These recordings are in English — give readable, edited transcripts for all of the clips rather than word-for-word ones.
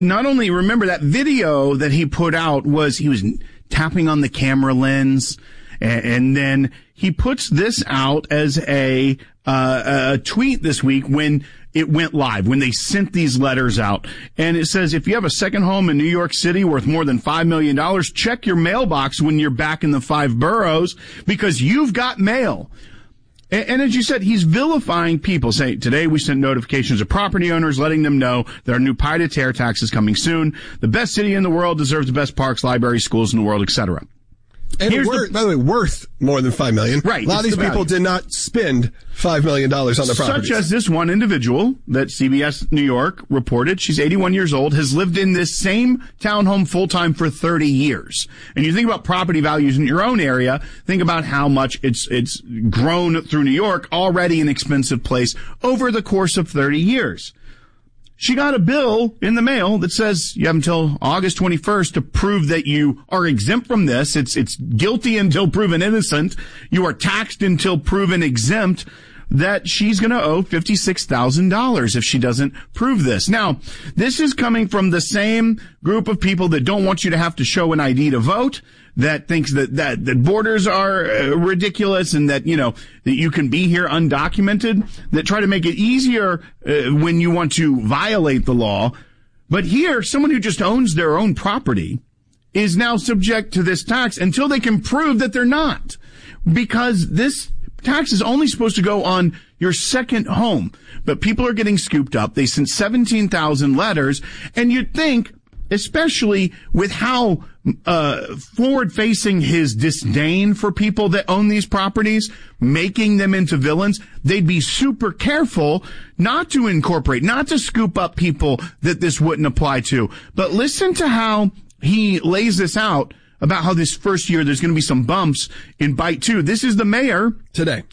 Not only remember that video that he put out he was tapping on the camera lens, and then he puts this out as a tweet this week when it went live, when they sent these letters out. And it says, if you have a second home in New York City worth more than $5 million, check your mailbox when you're back in the 5 boroughs because you've got mail. And as you said, he's vilifying people, saying, today we sent notifications to property owners letting them know there are new pied-à-terre taxes coming soon. The best city in the world deserves the best parks, libraries, schools in the world, etc. And by the way, worth more than $5 million. Right. A lot of these people did not spend $5 million on the properties. Such as this one individual that CBS New York reported. She's 81 years old, has lived in this same townhome full-time for 30 years. And you think about property values in your own area, think about how much it's grown through New York, already an expensive place, over the course of 30 years. She got a bill in the mail that says you have until August 21st to prove that you are exempt from this. It's guilty until proven innocent. You are taxed until proven exempt. That she's going to owe $56,000 if she doesn't prove this. Now, this is coming from the same group of people that don't want you to have to show an ID to vote, that thinks that borders are ridiculous and that, that you can be here undocumented, that try to make it easier when you want to violate the law. But here, someone who just owns their own property is now subject to this tax until they can prove that they're not. Because this tax is only supposed to go on your second home. But people are getting scooped up. They sent 17,000 letters. And you'd think, especially with how forward-facing his disdain for people that own these properties, making them into villains, they'd be super careful not to incorporate, not to scoop up people that this wouldn't apply to. But listen to how he lays this out about how this first year there's going to be some bumps in bite 2. This is the mayor today.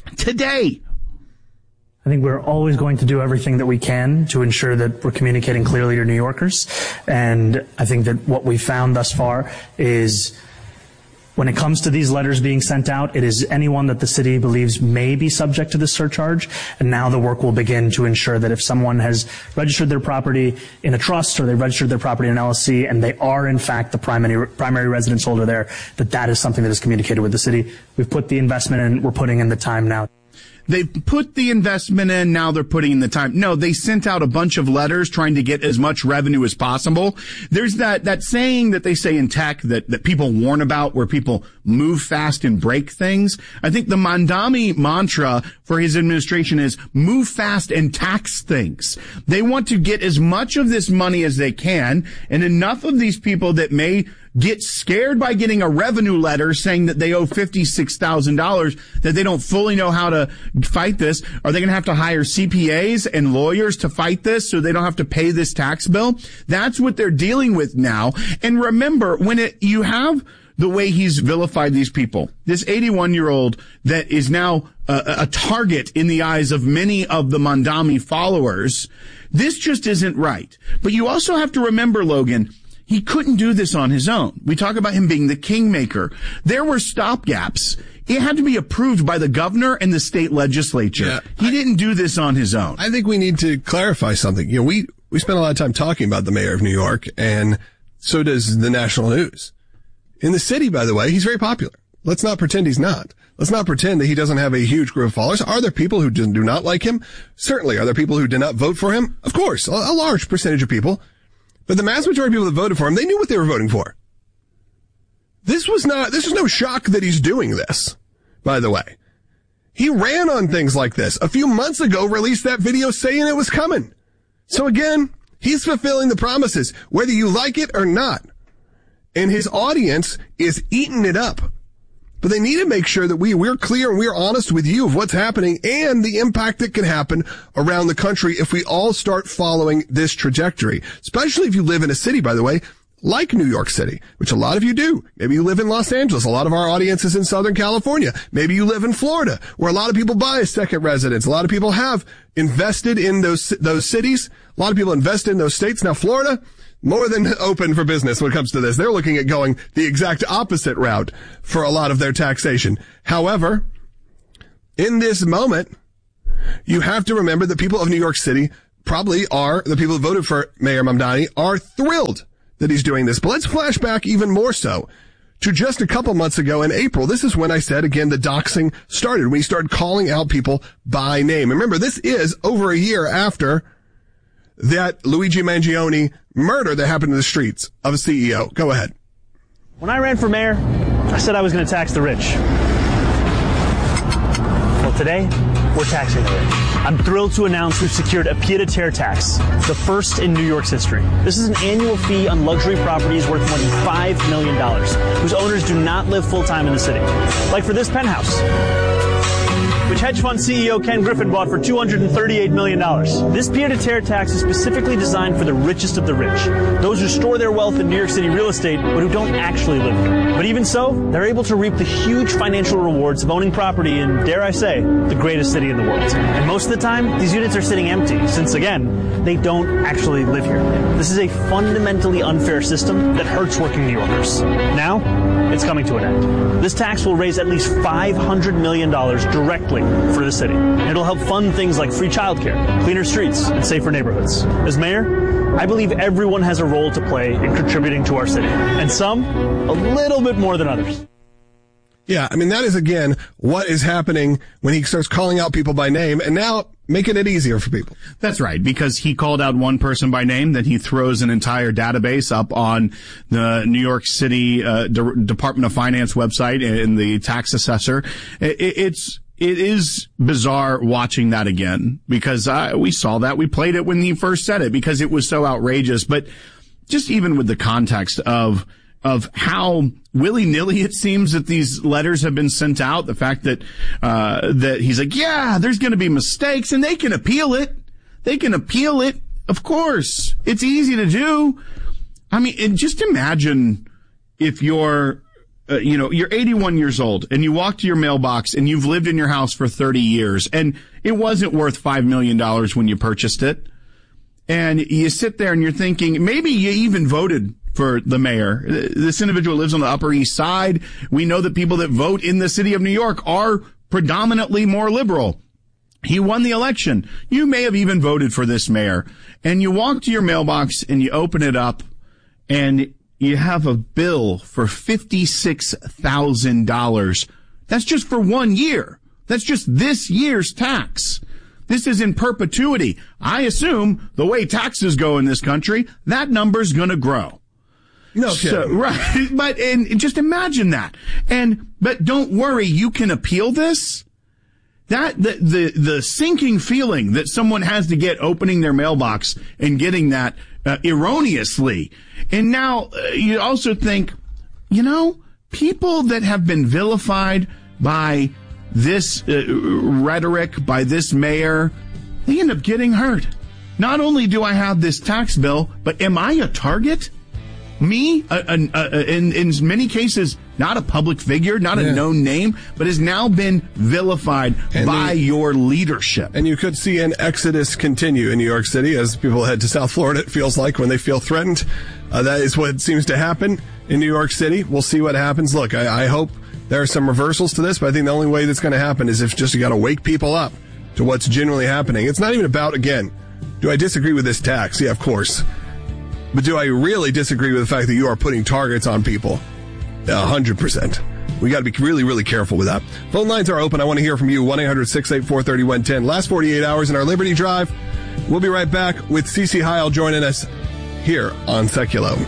I think we're always going to do everything that we can to ensure that we're communicating clearly to New Yorkers. And I think that what we found thus far is when it comes to these letters being sent out, it is anyone that the city believes may be subject to this surcharge. And now the work will begin to ensure that if someone has registered their property in a trust or they registered their property in an LLC and they are in fact the primary residence holder there, that is something that is communicated with the city. We've put the investment in, we're putting in the time now. They put the investment in, now they're putting in the time. No, they sent out a bunch of letters trying to get as much revenue as possible. There's that saying that they say in tech that people warn about where people move fast and break things. I think the Mamdani mantra for his administration is move fast and tax things. They want to get as much of this money as they can, and enough of these people that may get scared by getting a revenue letter saying that they owe $56,000, that they don't fully know how to fight this. Are they going to have to hire CPAs and lawyers to fight this so they don't have to pay this tax bill? That's what they're dealing with now. And remember, when you have the way he's vilified these people, this 81-year-old that is now a target in the eyes of many of the Mamdani followers, this just isn't right. But you also have to remember, Logan, he couldn't do this on his own. We talk about him being the kingmaker. There were stopgaps. It had to be approved by the governor and the state legislature. Yeah, he didn't do this on his own. I think we need to clarify something. We spend a lot of time talking about the mayor of New York, and so does the national news. In the city, by the way, he's very popular. Let's not pretend he's not. Let's not pretend that he doesn't have a huge group of followers. Are there people who do not like him? Certainly. Are there people who did not vote for him? Of course, a large percentage of people. But the mass majority of people that voted for him, they knew what they were voting for. This was no shock that he's doing this, by the way. He ran on things like this. A few months ago, released that video saying it was coming. So again, he's fulfilling the promises, whether you like it or not. And his audience is eating it up. But they need to make sure that we're clear and we're honest with you of what's happening and the impact that can happen around the country if we all start following this trajectory. Especially if you live in a city, by the way, like New York City, which a lot of you do. Maybe you live in Los Angeles. A lot of our audience is in Southern California. Maybe you live in Florida, where a lot of people buy a second residence. A lot of people have invested in those cities. A lot of people invest in those states. Now, Florida, more than open for business when it comes to this. They're looking at going the exact opposite route for a lot of their taxation. However, in this moment, you have to remember that people of New York City probably are, the people who voted for Mayor Mamdani are thrilled that he's doing this. But let's flash back even more so to just a couple months ago in April. This is when I said, again, the doxing started, when he started calling out people by name. And remember, this is over a year after that Luigi Mangione murder that happened in the streets of a CEO. Go ahead. When I ran for mayor, I said I was going to tax the rich. Well, today, we're taxing the rich. I'm thrilled to announce we've secured a pied-à-terre tax, the first in New York's history. This is an annual fee on luxury properties worth more than $5 million, whose owners do not live full-time in the city. Like for this penthouse, which hedge fund CEO Ken Griffin bought for $238 million. This pied-à-terre tax is specifically designed for the richest of the rich, those who store their wealth in New York City real estate but who don't actually live here. But even so, they're able to reap the huge financial rewards of owning property in, dare I say, the greatest city in the world. And most of the time, these units are sitting empty, since again, they don't actually live here. This is a fundamentally unfair system that hurts working New Yorkers. Now, it's coming to an end. This tax will raise at least $500 million directly for the city. It'll help fund things like free childcare, cleaner streets, and safer neighborhoods. As mayor, I believe everyone has a role to play in contributing to our city, and some a little bit more than others. Yeah, I mean, that is, again, what is happening when he starts calling out people by name and now making it easier for people. That's right, because he called out one person by name, then he throws an entire database up on the New York City Department of Finance website and the tax assessor. It is bizarre watching that again, because we saw that. We played it when he first said it because it was so outrageous. But just even with the context of how willy-nilly it seems that these letters have been sent out, the fact that he's like, yeah, there's going to be mistakes and they can appeal it. They can appeal it. Of course. It's easy to do. I mean, and just imagine if you're 81 years old and you walk to your mailbox and you've lived in your house for 30 years and it wasn't worth $5 million when you purchased it. And you sit there and you're thinking, maybe you even voted for the mayor. This individual lives on the Upper East Side. We know that people that vote in the city of New York are predominantly more liberal. He won the election. You may have even voted for this mayor. And you walk to your mailbox and you open it up and you have a bill for $56,000. That's just for 1 year. That's just this year's tax. This is in perpetuity. I assume the way taxes go in this country, that number's going to grow. No kidding. So, right. But, and just imagine that. But don't worry, you can appeal this. The sinking feeling that someone has to get opening their mailbox and getting that, erroneously. And now, you also think, people that have been vilified by this rhetoric, by this mayor, they end up getting hurt. Not only do I have this tax bill, but am I a target? Me, in many cases, not a public figure, not a known name, but has now been vilified by your leadership. And you could see an exodus continue in New York City as people head to South Florida, it feels like, when they feel threatened. That is what seems to happen in New York City. We'll see what happens. Look, I hope there are some reversals to this, but I think the only way that's going to happen is if just you got to wake people up to what's genuinely happening. It's not even about, again, do I disagree with this tax? Yeah, of course. But do I really disagree with the fact that you are putting targets on people? 100%. We got to be really, really careful with that. Phone lines are open. I want to hear from you. 1-800-684-3110. Last 48 hours in our Liberty Drive. We'll be right back with CeCe Heil joining us here on Seculo.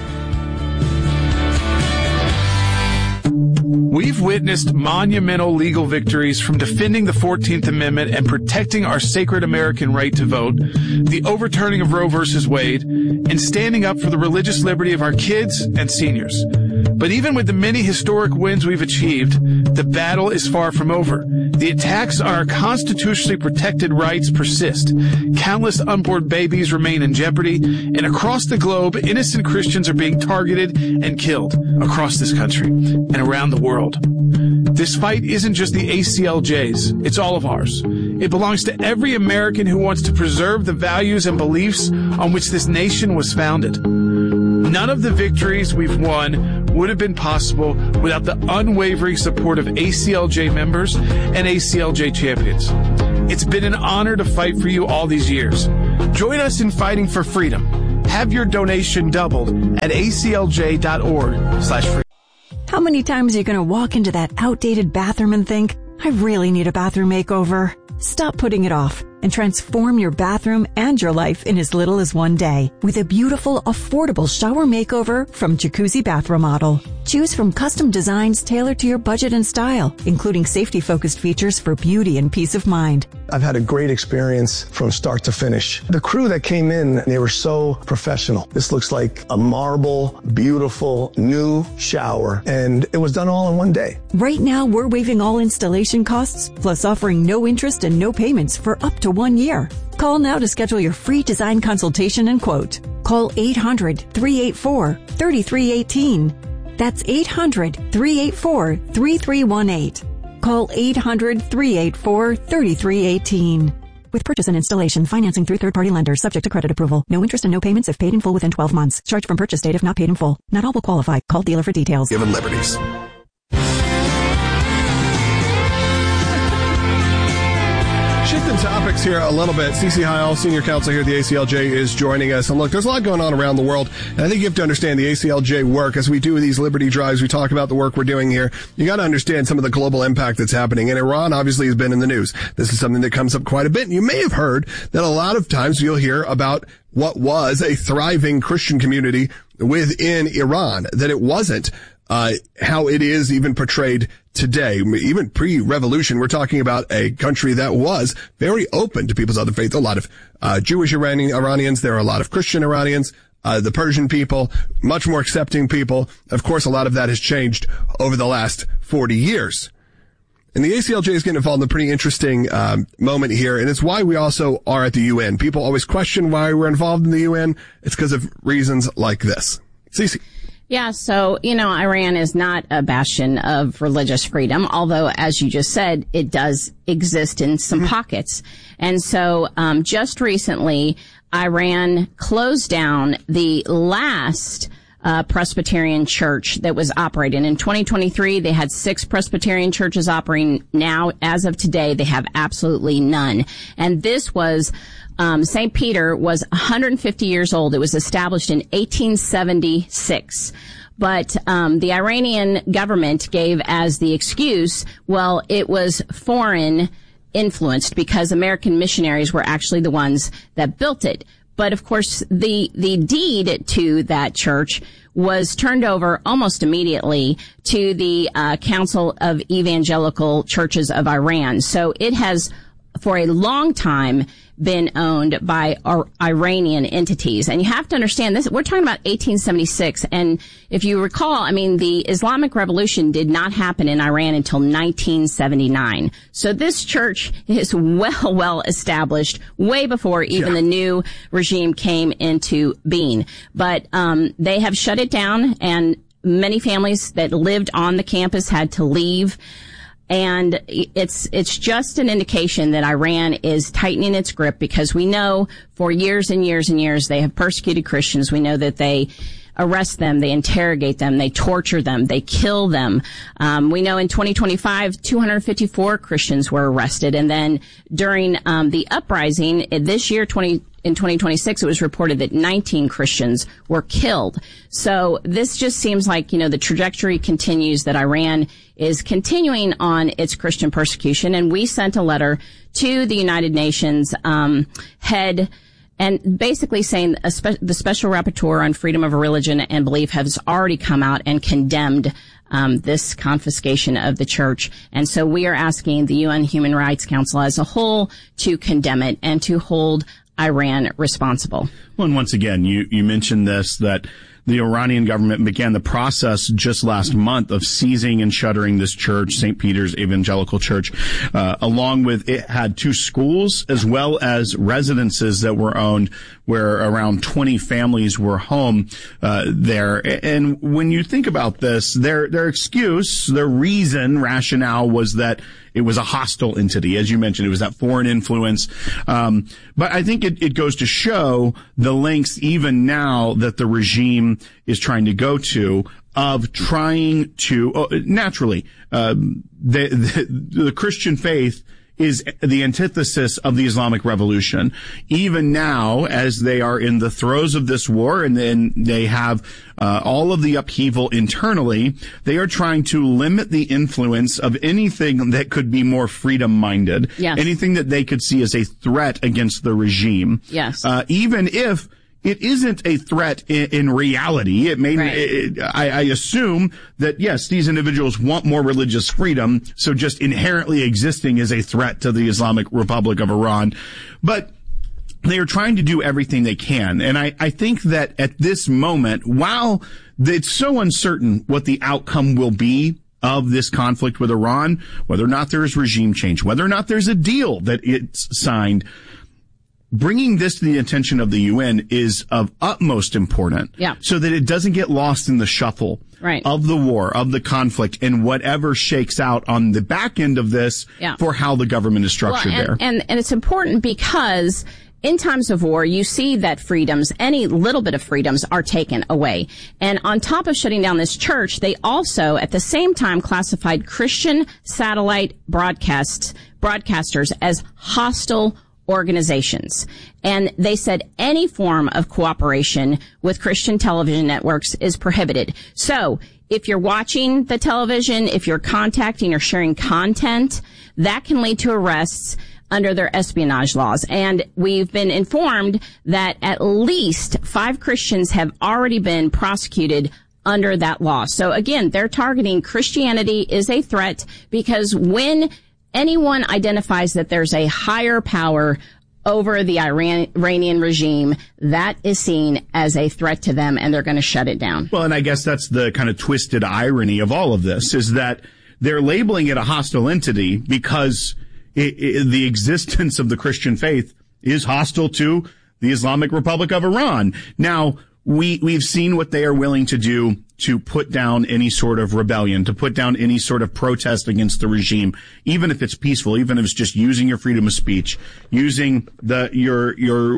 We've witnessed monumental legal victories from defending the 14th Amendment and protecting our sacred American right to vote, the overturning of Roe v. Wade, and standing up for the religious liberty of our kids and seniors. But even with the many historic wins we've achieved, the battle is far from over. The attacks on our constitutionally protected rights persist. Countless unborn babies remain in jeopardy, and across the globe, innocent Christians are being targeted and killed across this country and around the world. This fight isn't just the ACLJ's, it's all of ours. It belongs to every American who wants to preserve the values and beliefs on which this nation was founded. None of the victories we've won would have been possible without the unwavering support of ACLJ members and ACLJ champions. It's been an honor to fight for you all these years. Join us in fighting for freedom. Have your donation doubled at aclj.org/freedom. How many times are you going to walk into that outdated bathroom and think, I really need a bathroom makeover? Stop putting it off and transform your bathroom and your life in as little as one day with a beautiful, affordable shower makeover from Jacuzzi Bath Remodel. Choose from custom designs tailored to your budget and style, including safety-focused features for beauty and peace of mind. I've had a great experience from start to finish. The crew that came in, they were so professional. This looks like a marble, beautiful, new shower, and it was done all in one day. Right now, we're waiving all installation costs, plus offering no interest and no payments for up to 1 year. Call now to schedule your free design consultation and quote. Call 800-384-3318. That's 800-384-3318. Call 800-384-3318. With purchase and installation, financing through third-party lenders, subject to credit approval. No interest and no payments if paid in full within 12 months. Charge from purchase date if not paid in full. Not all will qualify. Call dealer for details. Given liberties. Shifting topics here a little bit. Cece Heil, senior counsel here at the ACLJ, is joining us. And look, there's a lot going on around the world. And I think you have to understand the ACLJ work. As we do these liberty drives, we talk about the work we're doing here. You got to understand some of the global impact that's happening. And Iran obviously has been in the news. This is something that comes up quite a bit. And you may have heard that a lot of times you'll hear about what was a thriving Christian community within Iran, that it wasn't how it is even portrayed today. Even pre-revolution, we're talking about a country that was very open to people's other faith. A lot of Jewish Iranians. There are a lot of Christian Iranians. The Persian people, much more accepting people. Of course, a lot of that has changed over the last 40 years. And the ACLJ is getting involved in a pretty interesting moment here, and it's why we also are at the UN. People always question why we're involved in the UN. It's because of reasons like this. Cece. Yeah, so, Iran is not a bastion of religious freedom, although, as you just said, it does exist in some pockets. And so, just recently, Iran closed down the last Presbyterian church that was operating. In 2023, they had 6 Presbyterian churches operating. Now, as of today, they have absolutely none. And this was St. Peter was 150 years old. It was established in 1876. But the Iranian government gave as the excuse, well, it was foreign influenced because American missionaries were actually the ones that built it. But of course, the deed to that church was turned over almost immediately to the Council of Evangelical Churches of Iran. So it has, for a long time, been owned by Iranian entities. And you have to understand this, we're talking about 1876. And if you recall, the Islamic Revolution did not happen in Iran until 1979. So this church is well established way before even the new regime came into being. But, they have shut it down, and many families that lived on the campus had to leave. And it's just an indication that Iran is tightening its grip, because we know for years and years and years they have persecuted Christians. We know that they arrest them, they interrogate them, they torture them, they kill them. We know in 2025, 254 Christians were arrested. And then during the uprising this year, in 2026, it was reported that 19 Christians were killed. So this just seems like, the trajectory continues, that Iran is continuing on its Christian persecution. And we sent a letter to the United Nations head, and basically saying the Special Rapporteur on Freedom of Religion and Belief has already come out and condemned this confiscation of the church. And so we are asking the UN Human Rights Council as a whole to condemn it and to hold Iran responsible. Well, and once again, you mentioned this, that the Iranian government began the process just last month of seizing and shuttering this church, St. Peter's Evangelical Church, along with it had 2 schools as well as residences that were owned, where around 20 families were home there. And when you think about this, their excuse, their rationale was that it was a hostile entity. As you mentioned, it was that foreign influence. But I think it goes to show the lengths even now that the regime is trying to go to, of trying to, naturally, the Christian faith is the antithesis of the Islamic Revolution. Even now, as they are in the throes of this war and then they have all of the upheaval internally, they are trying to limit the influence of anything that could be more freedom-minded, anything that they could see as a threat against the regime. Yes. Even if it isn't a threat in reality. It may, I assume that, yes, these individuals want more religious freedom, so just inherently existing is a threat to the Islamic Republic of Iran. But they are trying to do everything they can. And I think that at this moment, while it's so uncertain what the outcome will be of this conflict with Iran, whether or not there is regime change, whether or not there's a deal that it's signed, bringing this to the attention of the UN is of utmost importance, so that it doesn't get lost in the shuffle of the war, of the conflict, and whatever shakes out on the back end of this for how the government is structured there. And it's important because in times of war, you see that freedoms, any little bit of freedoms, are taken away. And on top of shutting down this church, they also, at the same time, classified Christian satellite broadcasters as hostile organizations. And they said any form of cooperation with Christian television networks is prohibited. So if you're watching the television, if you're contacting or sharing content, that can lead to arrests under their espionage laws. And we've been informed that at least 5 Christians have already been prosecuted under that law. So again, they're targeting Christianity is a threat because when anyone identifies that there's a higher power over the Iranian regime, that is seen as a threat to them, and they're going to shut it down. Well, and I guess that's the kind of twisted irony of all of this, is that they're labeling it a hostile entity because the existence of the Christian faith is hostile to the Islamic Republic of Iran. Now, we've seen what they are willing to do to put down any sort of rebellion, to put down any sort of protest against the regime, even if it's peaceful, even if it's just using your freedom of speech, using your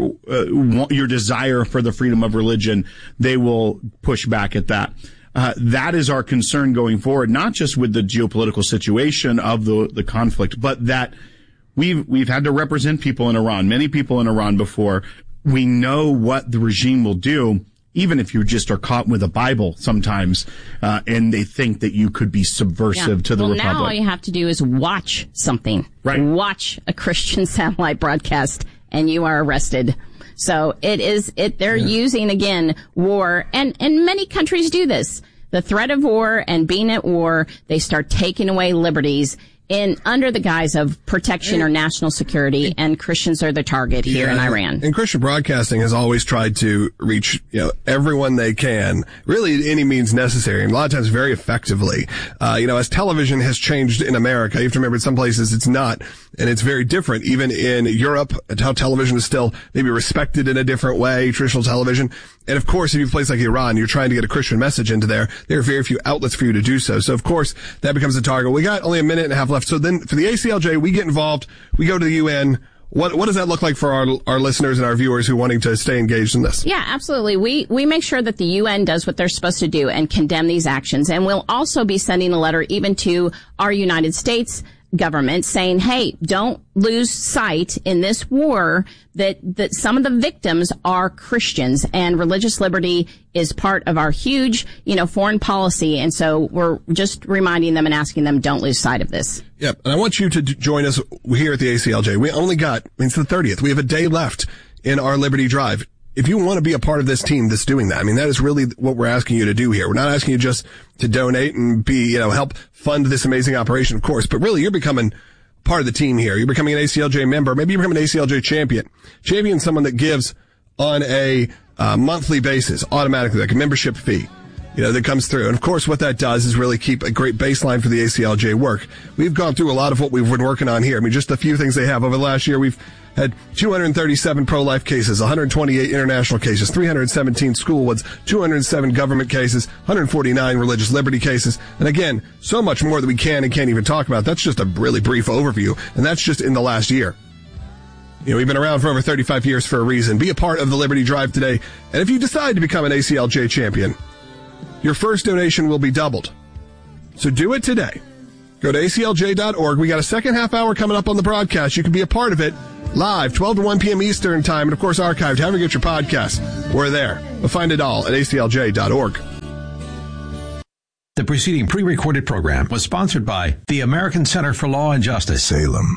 desire for the freedom of religion. They will push back at that. That is our concern going forward, not just with the geopolitical situation of the conflict, but that we've had to represent people in Iran, many people in Iran before. We know what the regime will do, even if you just are caught with a Bible sometimes, and they think that you could be subversive to the Republic. Now all you have to do is watch something. Right. Watch a Christian satellite broadcast, and you are arrested. So they're using, again, war, and many countries do this. The threat of war and being at war, they start taking away liberties under the guise of protection or national security, and Christians are the target here in Iran. And Christian broadcasting has always tried to reach, everyone they can, really any means necessary, and a lot of times very effectively. As television has changed in America, you have to remember in some places it's not, and it's very different. Even in Europe, how television is still maybe respected in a different way, traditional television. And of course, if you have a place like Iran, you're trying to get a Christian message into there. There are very few outlets for you to do so. So of course, that becomes a target. We got only a minute and a half left. So then for the ACLJ, we get involved. We go to the UN. What does that look like for our listeners and our viewers who are wanting to stay engaged in this? Yeah, absolutely. We make sure that the UN does what they're supposed to do and condemn these actions. And we'll also be sending a letter even to our United States government saying, hey, don't lose sight in this war that some of the victims are Christians, and religious liberty is part of our huge, foreign policy. And so we're just reminding them and asking them, don't lose sight of this. Yep. And I want you to join us here at the ACLJ. We only got, it's the 30th. We have a day left in our Liberty Drive. If you want to be a part of this team that's doing that, that is really what we're asking you to do here. We're not asking you just to donate and be, help fund this amazing operation, of course, but really you're becoming part of the team here. You're becoming an ACLJ member. Maybe you become an ACLJ champion. Champion, someone that gives on a monthly basis, automatically, like a membership fee, that comes through. And of course, what that does is really keep a great baseline for the ACLJ work. We've gone through a lot of what we've been working on here. Just a few things they have. Over the last year, we've had 237 pro-life cases, 128 international cases, 317 school ones, 207 government cases, 149 religious liberty cases. And again, so much more that we can and can't even talk about. That's just a really brief overview. And that's just in the last year. We've been around for over 35 years for a reason. Be a part of the Liberty Drive today. And if you decide to become an ACLJ champion, your first donation will be doubled. So do it today. Go to aclj.org. We got a second half hour coming up on the broadcast. You can be a part of it live, 12 to 1 p.m. Eastern Time, and, of course, archived. However you get your podcast, we're there. We'll find it all at aclj.org. The preceding pre-recorded program was sponsored by the American Center for Law and Justice, Salem.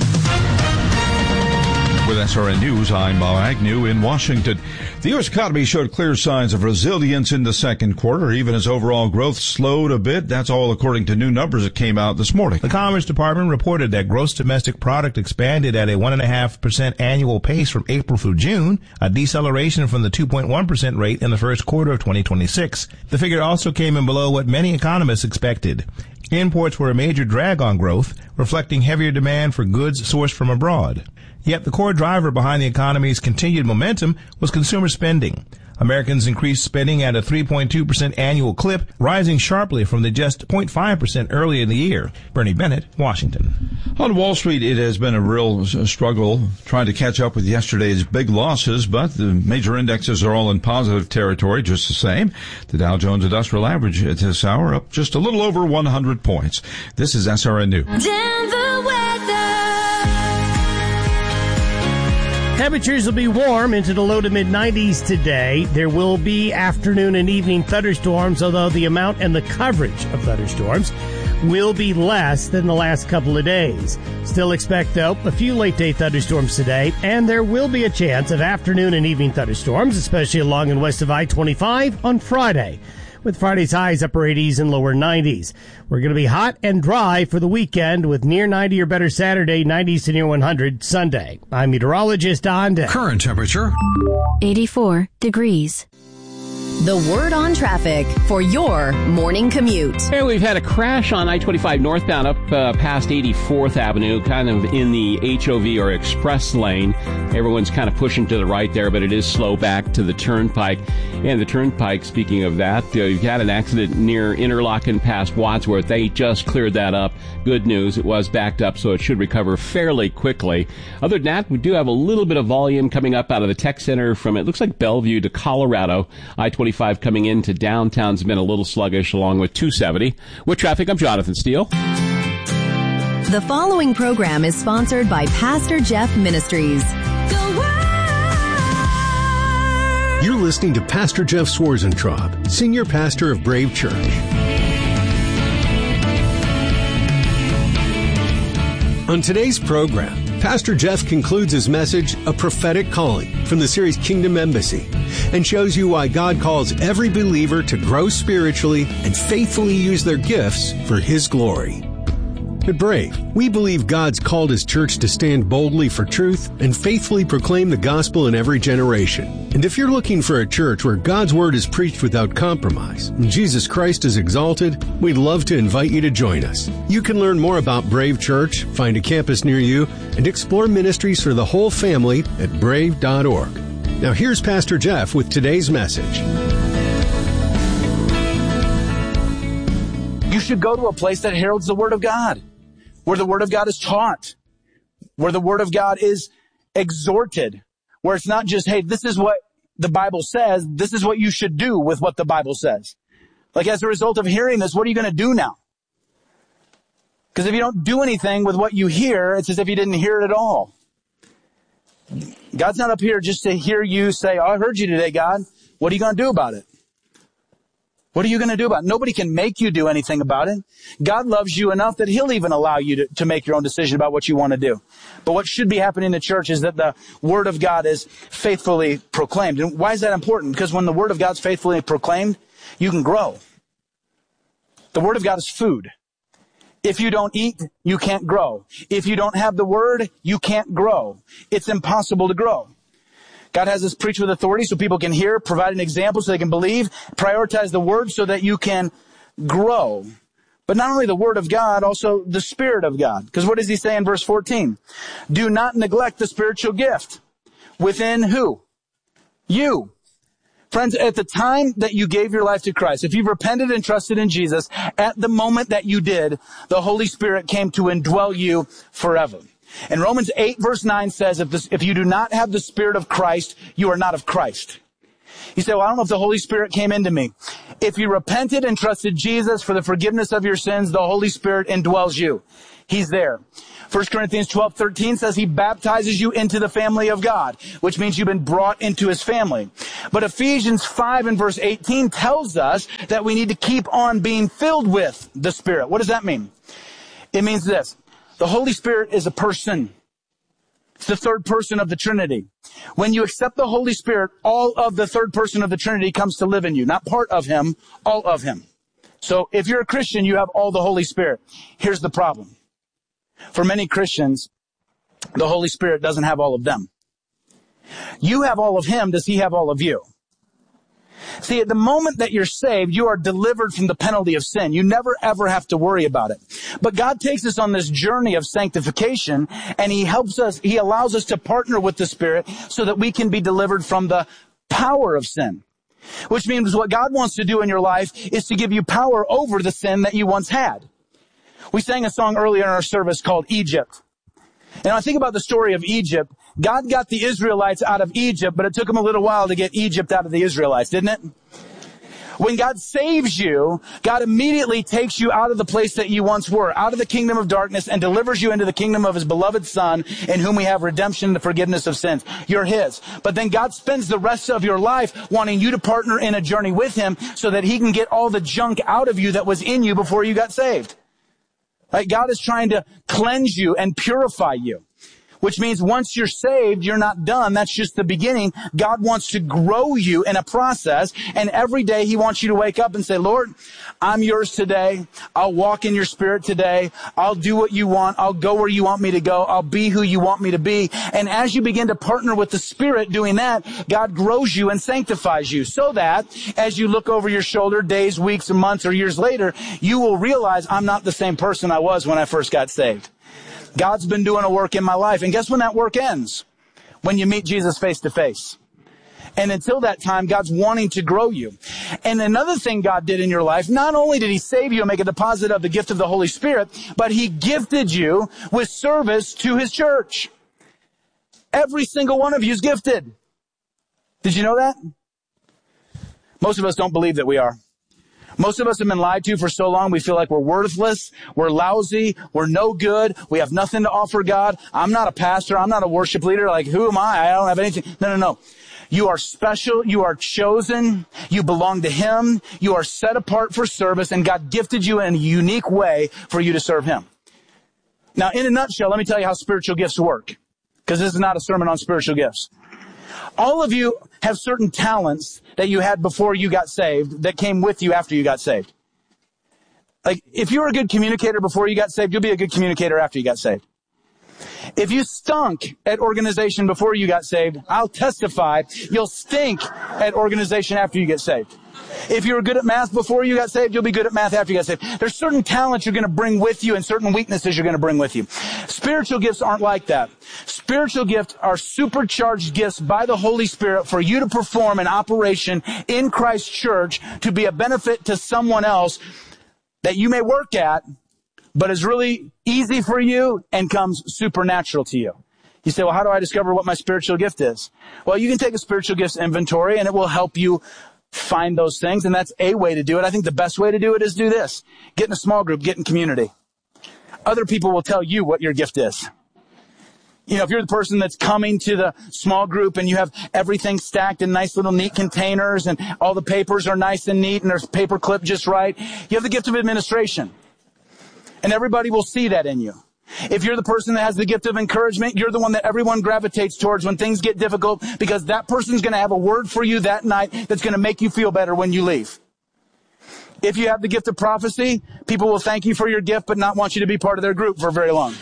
With SRN News, I'm Bob Agnew in Washington. The U.S. economy showed clear signs of resilience in the second quarter, even as overall growth slowed a bit. That's all according to new numbers that came out this morning. The Commerce Department reported that gross domestic product expanded at a 1.5% annual pace from April through June, a deceleration from the 2.1% rate in the first quarter of 2026. The figure also came in below what many economists expected. Imports were a major drag on growth, reflecting heavier demand for goods sourced from abroad. Yet the core driver behind the economy's continued momentum was consumer spending. Americans increased spending at a 3.2% annual clip, rising sharply from the just 0.5% earlier in the year. Bernie Bennett, Washington. On Wall Street, it has been a real struggle trying to catch up with yesterday's big losses, but the major indexes are all in positive territory just the same. The Dow Jones Industrial Average at this hour up just a little over 100 points. This is SRN News. Denver weather. Temperatures will be warm into the low to mid-90s today. There will be afternoon and evening thunderstorms, although the amount and the coverage of thunderstorms will be less than the last couple of days. Still expect, though, a few late-day thunderstorms today, and there will be a chance of afternoon and evening thunderstorms, especially along and west of I-25 on Friday, with Friday's highs upper 80s and lower 90s. We're going to be hot and dry for the weekend with near 90 or better Saturday, 90s to near 100 Sunday. I'm meteorologist Don Day. Current temperature 84 degrees. The word on traffic for your morning commute. Hey, we've had a crash on I-25 northbound up past 84th Avenue, kind of in the HOV or express lane. Everyone's kind of pushing to the right there, but it is slow back to the Turnpike. And the Turnpike, speaking of that, you've had an accident near Interlochen past Wadsworth. They just cleared that up. Good news, it was backed up, so it should recover fairly quickly. Other than that, we do have a little bit of volume coming up out of the Tech Center from, it looks like Bellevue to Colorado. I-25 coming into downtown's been a little sluggish, along with 270. With traffic, I'm Jonathan Steele. The following program is sponsored by Pastor Jeff Ministries. You're listening to Pastor Jeff Swarzentraub, Senior Pastor of Brave Church. On today's program, Pastor Jeff concludes his message, A Prophetic Calling, from the series Kingdom Embassy, and shows you why God calls every believer to grow spiritually and faithfully use their gifts for His glory. At Brave, we believe God's called His church to stand boldly for truth and faithfully proclaim the gospel in every generation. And if you're looking for a church where God's word is preached without compromise and Jesus Christ is exalted, we'd love to invite you to join us. You can learn more about Brave Church, find a campus near you, and explore ministries for the whole family at brave.org. Now here's Pastor Jeff with today's message. You should go to a place that heralds the Word of God, where the Word of God is taught, where the Word of God is exhorted, where it's not just, hey, this is what the Bible says, this is what you should do with what the Bible says. Like, as a result of hearing this, what are you going to do now? Because if you don't do anything with what you hear, it's as if you didn't hear it at all. God's not up here just to hear you say, oh, I heard you today, God. What are you going to do about it? What are you going to do about it? Nobody can make you do anything about it. God loves you enough that He'll even allow you to make your own decision about what you want to do. But what should be happening in the church is that the Word of God is faithfully proclaimed. And why is that important? Because when the Word of God's faithfully proclaimed, you can grow. The Word of God is food. If you don't eat, you can't grow. If you don't have the Word, you can't grow. It's impossible to grow. God has us preach with authority so people can hear, provide an example so they can believe, prioritize the Word so that you can grow. But not only the Word of God, also the Spirit of God. Because what does He say in verse 14? Do not neglect the spiritual gift. Within who? You. Friends, at the time that you gave your life to Christ, if you've repented and trusted in Jesus, at the moment that you did, the Holy Spirit came to indwell you forever. And Romans 8 verse 9 says, if you do not have the Spirit of Christ, you are not of Christ. You say, well, I don't know if the Holy Spirit came into me. If you repented and trusted Jesus for the forgiveness of your sins, the Holy Spirit indwells you. He's there. 1 Corinthians 12:13 says he baptizes you into the family of God, which means you've been brought into his family. But Ephesians 5 and verse 18 tells us that we need to keep on being filled with the Spirit. What does that mean? It means this. The Holy Spirit is a person. It's the third person of the Trinity. When you accept the Holy Spirit, all of the third person of the Trinity comes to live in you. Not part of him, all of him. So if you're a Christian, you have all the Holy Spirit. Here's the problem. For many Christians, the Holy Spirit doesn't have all of them. You have all of him. Does he have all of you? See, at the moment that you're saved, you are delivered from the penalty of sin. You never, ever have to worry about it. But God takes us on this journey of sanctification, and he helps us, he allows us to partner with the Spirit so that we can be delivered from the power of sin. Which means what God wants to do in your life is to give you power over the sin that you once had. We sang a song earlier in our service called Egypt. And I think about the story of Egypt. God got the Israelites out of Egypt, but it took him a little while to get Egypt out of the Israelites, didn't it? When God saves you, God immediately takes you out of the place that you once were, out of the kingdom of darkness, and delivers you into the kingdom of his beloved Son, in whom we have redemption and the forgiveness of sins. You're his. But then God spends the rest of your life wanting you to partner in a journey with him so that he can get all the junk out of you that was in you before you got saved. Right? God is trying to cleanse you and purify you, which means once you're saved, you're not done. That's just the beginning. God wants to grow you in a process, and every day he wants you to wake up and say, Lord, I'm yours today. I'll walk in your Spirit today. I'll do what you want. I'll go where you want me to go. I'll be who you want me to be. And as you begin to partner with the Spirit doing that, God grows you and sanctifies you so that as you look over your shoulder days, weeks, months, or years later, you will realize I'm not the same person I was when I first got saved. God's been doing a work in my life. And guess when that work ends? When you meet Jesus face to face. And until that time, God's wanting to grow you. And another thing God did in your life, not only did he save you and make a deposit of the gift of the Holy Spirit, but he gifted you with service to his church. Every single one of you is gifted. Did you know that? Most of us don't believe that we are. Most of us have been lied to for so long, we feel like we're worthless, we're lousy, we're no good, we have nothing to offer God. I'm not a pastor, I'm not a worship leader, like who am I? I don't have anything. No. You are special, you are chosen, you belong to him, you are set apart for service, and God gifted you in a unique way for you to serve him. Now, in a nutshell, let me tell you how spiritual gifts work, because this is not a sermon on spiritual gifts. All of you have certain talents that you had before you got saved that came with you after you got saved. Like, if you were a good communicator before you got saved, you'll be a good communicator after you got saved. If you stunk at organization before you got saved, I'll testify you'll stink at organization after you get saved. If you were good at math before you got saved, you'll be good at math after you got saved. There's certain talents you're going to bring with you and certain weaknesses you're going to bring with you. Spiritual gifts aren't like that. Spiritual gifts are supercharged gifts by the Holy Spirit for you to perform an operation in Christ's church to be a benefit to someone else that you may work at, but is really easy for you and comes supernatural to you. You say, well, how do I discover what my spiritual gift is? Well, you can take a spiritual gifts inventory and it will help you find those things, and that's a way to do it. I think the best way to do it is do this. Get in a small group, get in community. Other people will tell you what your gift is. You know, if you're the person that's coming to the small group and you have everything stacked in nice little neat containers and all the papers are nice and neat and there's paper clip just right, you have the gift of administration. And everybody will see that in you. If you're the person that has the gift of encouragement, you're the one that everyone gravitates towards when things get difficult because that person's going to have a word for you that night that's going to make you feel better when you leave. If you have the gift of prophecy, people will thank you for your gift but not want you to be part of their group for very long.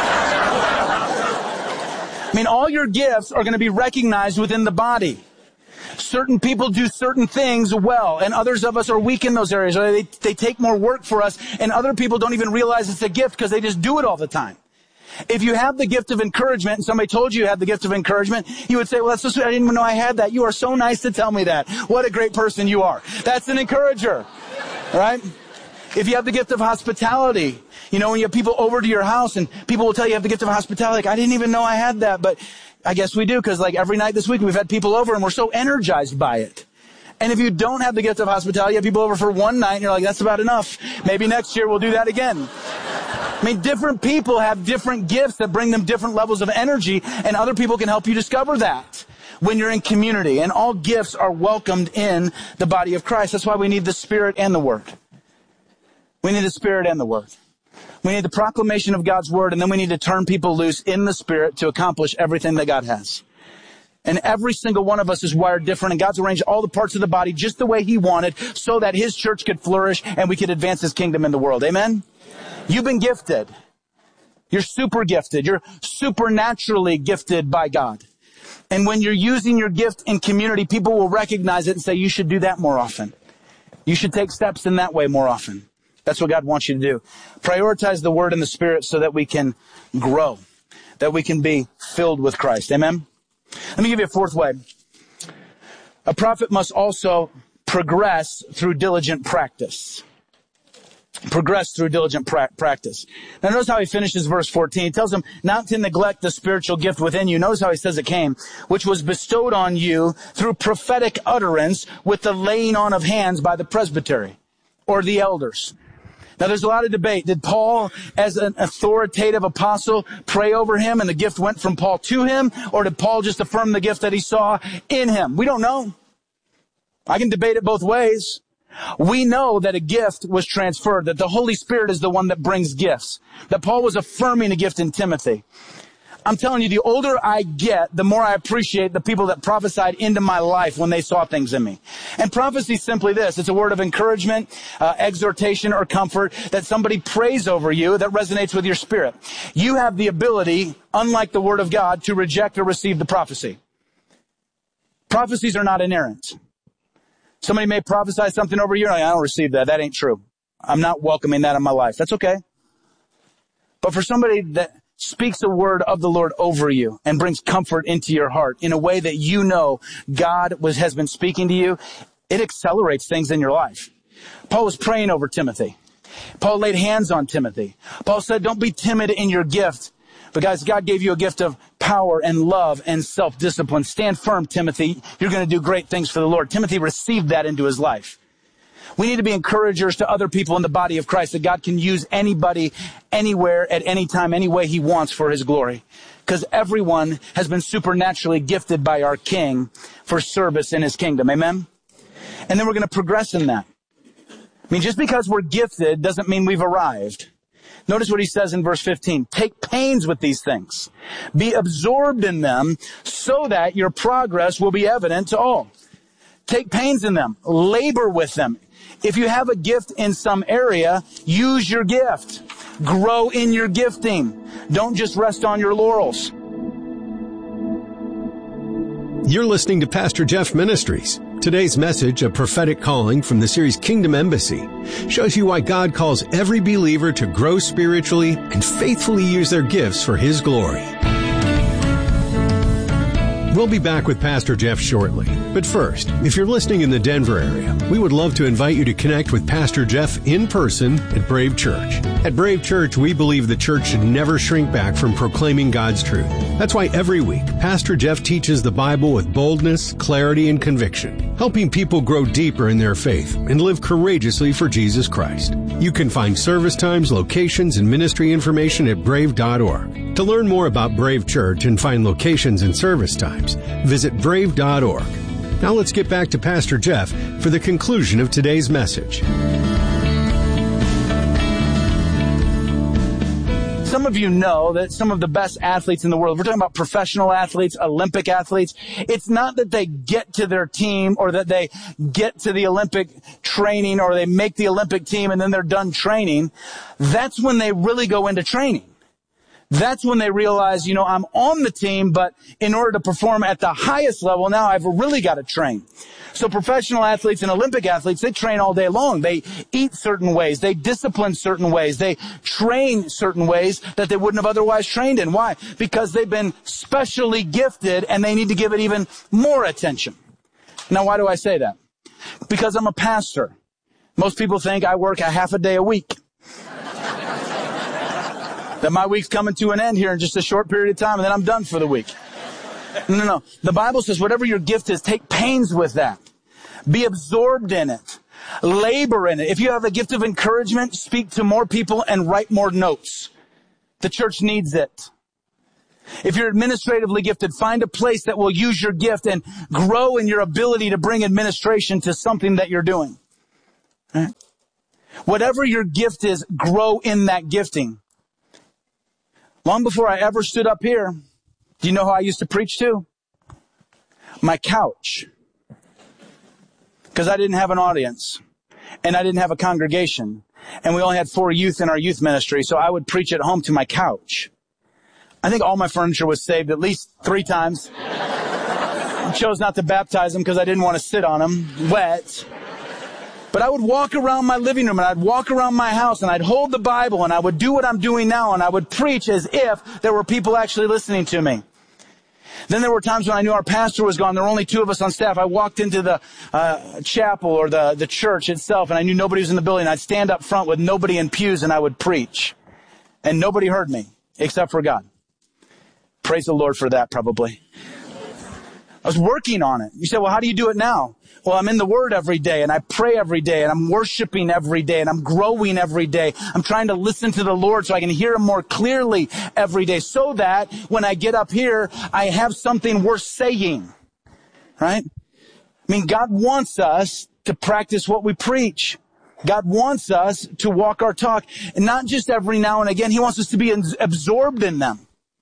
I mean, all your gifts are going to be recognized within the body. Certain people do certain things well, and others of us are weak in those areas. Or they take more work for us, and other people don't even realize it's a gift because they just do it all the time. If you have the gift of encouragement, and somebody told you you had the gift of encouragement, you would say, well, that's so sweet. I didn't even know I had that. You are so nice to tell me that. What a great person you are. That's an encourager, right? If you have the gift of hospitality, you know, when you have people over to your house and people will tell you have the gift of hospitality, like, I didn't even know I had that, but I guess we do, because like every night this week we've had people over and we're so energized by it. And if you don't have the gift of hospitality, you have people over for one night and you're like, that's about enough. Maybe next year we'll do that again. I mean, different people have different gifts that bring them different levels of energy, and other people can help you discover that when you're in community. And all gifts are welcomed in the body of Christ. That's why we need the Spirit and the Word. We need the Spirit and the Word. We need the proclamation of God's Word, and then we need to turn people loose in the Spirit to accomplish everything that God has. And every single one of us is wired different, and God's arranged all the parts of the body just the way He wanted so that His church could flourish and we could advance His kingdom in the world. Amen? You've been gifted. You're super gifted. You're supernaturally gifted by God. And when you're using your gift in community, people will recognize it and say, you should do that more often. You should take steps in that way more often. That's what God wants you to do. Prioritize the Word and the Spirit so that we can grow, that we can be filled with Christ. Amen? Let me give you a fourth way. A prophet must also progress through diligent practice. Progress through diligent practice. Now notice how he finishes verse 14. He tells them not to neglect the spiritual gift within you. Notice how he says it came, which was bestowed on you through prophetic utterance with the laying on of hands by the presbytery or the elders. Now there's a lot of debate. Did Paul, as an authoritative apostle, pray over him and the gift went from Paul to him? Or did Paul just affirm the gift that he saw in him? We don't know. I can debate it both ways. We know that a gift was transferred, that the Holy Spirit is the one that brings gifts, that Paul was affirming a gift in Timothy. I'm telling you, the older I get, the more I appreciate the people that prophesied into my life when they saw things in me. And prophecy is simply this. It's a word of encouragement, exhortation, or comfort that somebody prays over you that resonates with your spirit. You have the ability, unlike the Word of God, to reject or receive the prophecy. Prophecies are not inerrant. Somebody may prophesy something over you, and I don't receive that. That ain't true. I'm not welcoming that in my life. That's okay. But for somebody that speaks a word of the Lord over you and brings comfort into your heart in a way that you know God has been speaking to you, it accelerates things in your life. Paul was praying over Timothy. Paul laid hands on Timothy. Paul said, don't be timid in your gift. But guys, God gave you a gift of power and love and self-discipline. Stand firm, Timothy. You're going to do great things for the Lord. Timothy received that into his life. We need to be encouragers to other people in the body of Christ, that God can use anybody, anywhere, at any time, any way He wants for His glory. Because everyone has been supernaturally gifted by our King for service in His kingdom. Amen? And then we're going to progress in that. I mean, just because we're gifted doesn't mean we've arrived. Notice what he says in verse 15. Take pains with these things. Be absorbed in them so that your progress will be evident to all. Take pains in them. Labor with them. If you have a gift in some area, use your gift. Grow in your gifting. Don't just rest on your laurels. You're listening to Pastor Jeff Ministries. Today's message, a prophetic calling from the series Kingdom Embassy, shows you why God calls every believer to grow spiritually and faithfully use their gifts for His glory. We'll be back with Pastor Jeff shortly. But first, if you're listening in the Denver area, we would love to invite you to connect with Pastor Jeff in person at Brave Church. At Brave Church, we believe the church should never shrink back from proclaiming God's truth. That's why every week, Pastor Jeff teaches the Bible with boldness, clarity, and conviction, helping people grow deeper in their faith and live courageously for Jesus Christ. You can find service times, locations, and ministry information at brave.org. To learn more about Brave Church and find locations and service times, visit brave.org. Now let's get back to Pastor Jeff for the conclusion of today's message. Some of you know that some of the best athletes in the world, we're talking about professional athletes, Olympic athletes, it's not that they get to their team or that they get to the Olympic training or they make the Olympic team and then they're done training. That's when they really go into training. That's when they realize, I'm on the team, but in order to perform at the highest level, now I've really got to train. So professional athletes and Olympic athletes, they train all day long. They eat certain ways. They discipline certain ways. They train certain ways that they wouldn't have otherwise trained in. Why? Because they've been specially gifted and they need to give it even more attention. Now, why do I say that? Because I'm a pastor. Most people think I work a half a day a week. That my week's coming to an end here in just a short period of time, and then I'm done for the week. No. The Bible says whatever your gift is, take pains with that. Be absorbed in it. Labor in it. If you have a gift of encouragement, speak to more people and write more notes. The church needs it. If you're administratively gifted, find a place that will use your gift and grow in your ability to bring administration to something that you're doing. Right? Whatever your gift is, grow in that gifting. Long before I ever stood up here, do you know who I used to preach to? My couch. Because I didn't have an audience. And I didn't have a congregation. And we only had 4 youth in our youth ministry, so I would preach at home to my couch. I think all my furniture was saved at least 3 times. I chose not to baptize them because I didn't want to sit on them wet. But I would walk around my living room and I'd walk around my house and I'd hold the Bible and I would do what I'm doing now and I would preach as if there were people actually listening to me. Then there were times when I knew our pastor was gone. There were only 2 of us on staff. I walked into the chapel or the church itself and I knew nobody was in the building. I'd stand up front with nobody in pews and I would preach. And nobody heard me except for God. Praise the Lord for that, probably. I was working on it. You say, well, how do you do it now? Well, I'm in the Word every day, and I pray every day, and I'm worshiping every day, and I'm growing every day. I'm trying to listen to the Lord so I can hear Him more clearly every day, so that when I get up here, I have something worth saying. Right? I mean, God wants us to practice what we preach. God wants us to walk our talk, and not just every now and again. He wants us to be absorbed in them.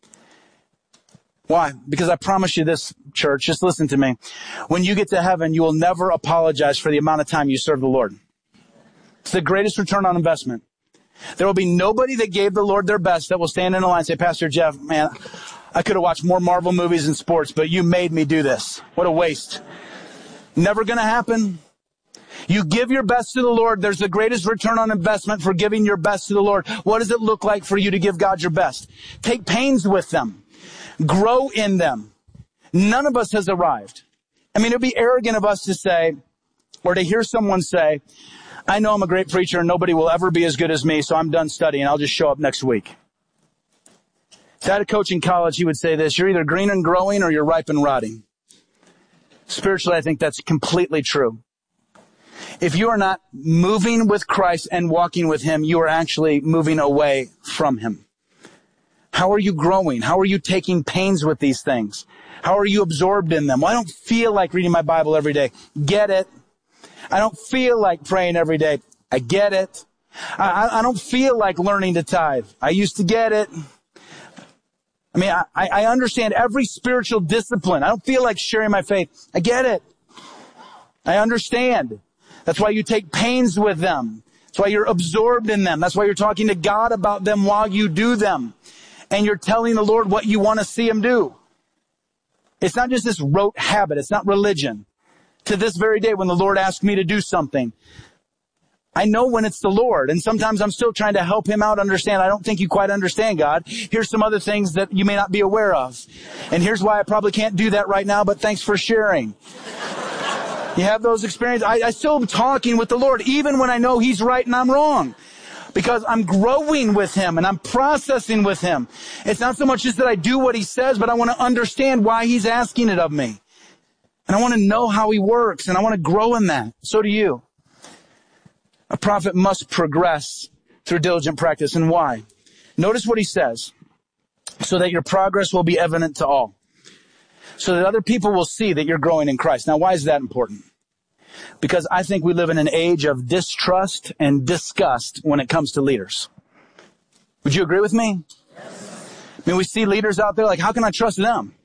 Why? Because I promise you this, church, just listen to me. When you get to heaven, you will never apologize for the amount of time you serve the Lord. It's the greatest return on investment. There will be nobody that gave the Lord their best that will stand in a line and say, Pastor Jeff, man, I could have watched more Marvel movies and sports, but you made me do this. What a waste. Never going to happen. You give your best to the Lord. There's the greatest return on investment for giving your best to the Lord. What does it look like for you to give God your best? Take pains with them. Grow in them. None of us has arrived. I mean, it would be arrogant of us to say, or to hear someone say, I know I'm a great preacher and nobody will ever be as good as me, so I'm done studying. I'll just show up next week. If I had a coach in college, he would say this, you're either green and growing or you're ripe and rotting. Spiritually, I think that's completely true. If you are not moving with Christ and walking with Him, you are actually moving away from Him. How are you growing? How are you taking pains with these things? How are you absorbed in them? Well, I don't feel like reading my Bible every day. Get it. I don't feel like praying every day. I get it. I don't feel like learning to tithe. I used to get it. I mean, I understand every spiritual discipline. I don't feel like sharing my faith. I get it. I understand. That's why you take pains with them. That's why you're absorbed in them. That's why you're talking to God about them while you do them. And you're telling the Lord what you want to see Him do. It's not just this rote habit. It's not religion. To this very day, when the Lord asks me to do something, I know when it's the Lord. And sometimes I'm still trying to help Him out understand. I don't think you quite understand, God. Here's some other things that you may not be aware of. And here's why I probably can't do that right now, but thanks for sharing. You have those experiences. I still am talking with the Lord, even when I know He's right and I'm wrong. Because I'm growing with Him and I'm processing with Him. It's not so much just that I do what He says, but I want to understand why He's asking it of me. And I want to know how He works, and I want to grow in that. So do you. A prophet must progress through diligent practice. And why? Notice what he says. So that your progress will be evident to all. So that other people will see that you're growing in Christ. Now, why is that important? Because I think we live in an age of distrust and disgust when it comes to leaders. Would you agree with me? Yes. I mean, we see leaders out there like, how can I trust them?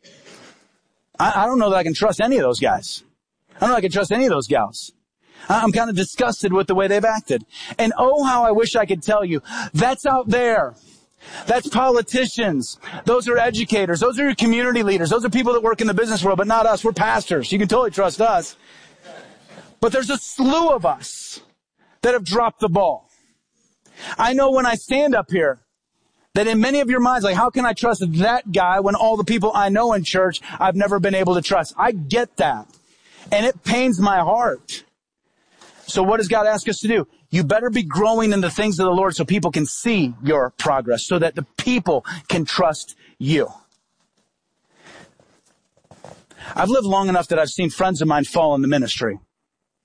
I don't know that I can trust any of those guys. I don't know if I can trust any of those gals. I'm kind of disgusted with the way they've acted. And oh, how I wish I could tell you, that's out there. That's politicians. Those are educators. Those are your community leaders. Those are people that work in the business world, but not us. We're pastors. You can totally trust us. But there's a slew of us that have dropped the ball. I know when I stand up here that in many of your minds, like, how can I trust that guy when all the people I know in church I've never been able to trust? I get that. And it pains my heart. So what does God ask us to do? You better be growing in the things of the Lord so people can see your progress, so that the people can trust you. I've lived long enough that I've seen friends of mine fall in the ministry.